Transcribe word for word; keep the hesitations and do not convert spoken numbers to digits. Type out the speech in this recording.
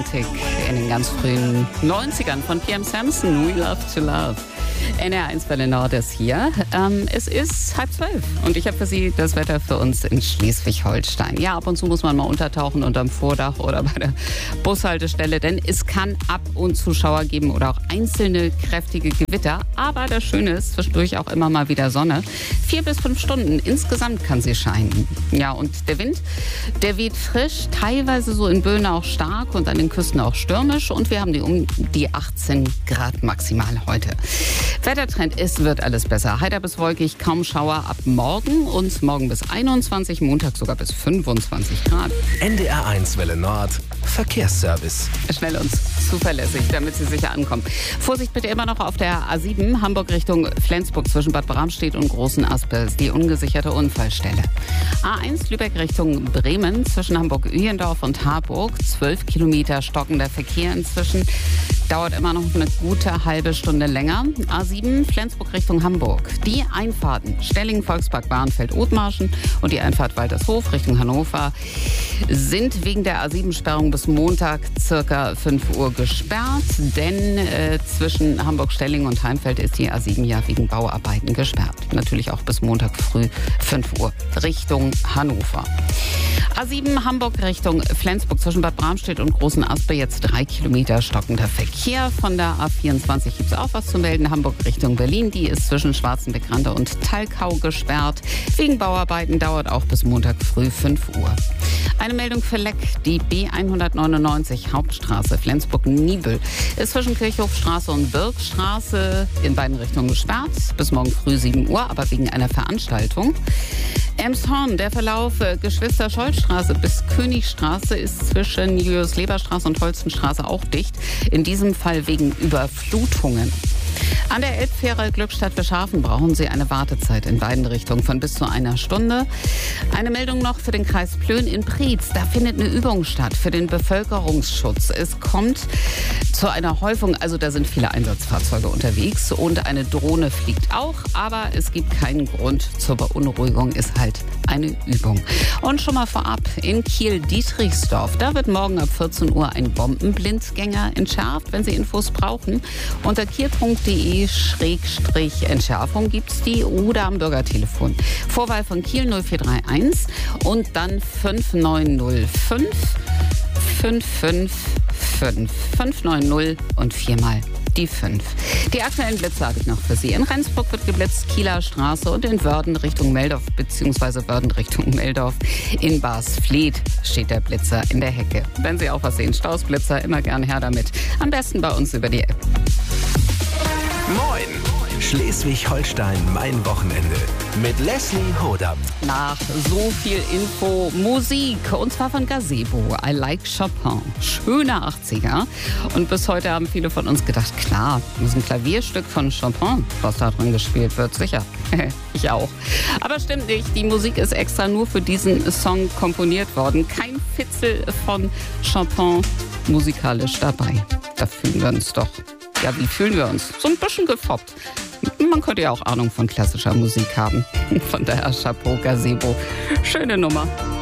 In den ganz frühen neunzigern von P M Samson, We Love to Love. N R eins Welle Nord ist hier. Ähm, es ist halb zwölf und ich habe für Sie das Wetter für uns in Schleswig-Holstein. Ja, ab und zu muss man mal untertauchen unterm Vordach oder bei der Bushaltestelle, denn es kann ab und zu Schauer geben oder auch einzelne kräftige Gewitter. Aber das Schöne ist, zwischendurch auch immer mal wieder Sonne. Vier bis fünf Stunden insgesamt kann sie scheinen. Ja, und der Wind, der weht frisch, teilweise so in Böen auch stark und an den Küsten auch stürmisch. Und wir haben die um die achtzehn Grad maximal heute. Wettertrend, es wird alles besser. Heiter bis wolkig, kaum Schauer ab morgen und morgen bis einundzwanzig, Montag sogar bis fünfundzwanzig Grad. N D R eins Welle Nord, Verkehrsservice. Schnell und zuverlässig, damit Sie sicher ankommen. Vorsicht bitte immer noch auf der A sieben, Hamburg Richtung Flensburg zwischen Bad Bramstedt und Großen Aspels, die ungesicherte Unfallstelle. A eins Lübeck Richtung Bremen zwischen Hamburg-Ühendorf und Harburg, zwölf Kilometer stockender Verkehr inzwischen. Dauert immer noch eine gute halbe Stunde länger. A sieben Flensburg Richtung Hamburg. Die Einfahrten Stellingen, Volkspark, Bahrenfeld, Othmarschen und die Einfahrt Waltershof Richtung Hannover sind wegen der A sieben Sperrung bis Montag circa fünf Uhr gesperrt. Denn äh, zwischen Hamburg-Stellingen und Heimfeld ist die A sieben ja wegen Bauarbeiten gesperrt. Natürlich auch bis Montag früh fünf Uhr Richtung Hannover. A sieben Hamburg Richtung Flensburg zwischen Bad Bramstedt und Großen Aspe jetzt drei Kilometer stockender Verkehr. Von der A vierundzwanzig gibt es auch was zu melden. Hamburg Richtung Berlin, die ist zwischen Schwarzenbeck-Rande und Talkau gesperrt. Wegen Bauarbeiten dauert auch bis Montag früh fünf Uhr. Eine Meldung für Leck. Die B hundertneunundneunzig Hauptstraße Flensburg-Niebel ist zwischen Kirchhofstraße und Birkstraße in beiden Richtungen gesperrt. Bis morgen früh sieben Uhr, aber wegen einer Veranstaltung. Elmshorn, der Verlauf äh, Geschwister-Scholl-Straße bis Königstraße ist zwischen Julius-Leber-Straße und Holstenstraße auch dicht. In diesem Fall wegen Überflutungen. An der Elbfähre Glückstadt-Fischhafen brauchen Sie eine Wartezeit in beiden Richtungen von bis zu einer Stunde. Eine Meldung noch für den Kreis Plön in Preetz. Da findet eine Übung statt für den Bevölkerungsschutz. Es kommt zu einer Häufung, also da sind viele Einsatzfahrzeuge unterwegs und eine Drohne fliegt auch, aber es gibt keinen Grund zur Beunruhigung, ist halt eine Übung. Und schon mal vorab, in Kiel-Dietrichsdorf, da wird morgen ab vierzehn Uhr ein Bombenblindgänger entschärft. Wenn Sie Infos brauchen, unter kiel punkt de Schrägstrich Entschärfung gibt's die oder am Bürgertelefon. Vorwahl von Kiel null vier drei eins und dann fünf neun null fünf fünf fünf fünf fünf neun null und viermal die fünf. Die aktuellen Blitze habe ich noch für Sie. In Rendsburg wird geblitzt, Kieler Straße und in Wörden Richtung Meldorf bzw. Wörden Richtung Meldorf. In Barsfleet steht der Blitzer in der Hecke. Wenn Sie auch was sehen, Stausblitzer, immer gern her damit. Am besten bei uns über die App. Moin! Schleswig-Holstein, mein Wochenende. Mit Leslie Hodam. Nach so viel Info, Musik. Und zwar von Gazebo. I like Chopin. Schöner achtziger. Und bis heute haben viele von uns gedacht, klar, das ist ein Klavierstück von Chopin, was da drin gespielt wird. Sicher. Ich auch. Aber stimmt nicht. Die Musik ist extra nur für diesen Song komponiert worden. Kein Fitzel von Chopin musikalisch dabei. Da fühlen wir uns doch. Ja, wie fühlen wir uns? So ein bisschen gefoppt. Man könnte ja auch Ahnung von klassischer Musik haben. Von daher Chapeau, Gazebo. Schöne Nummer.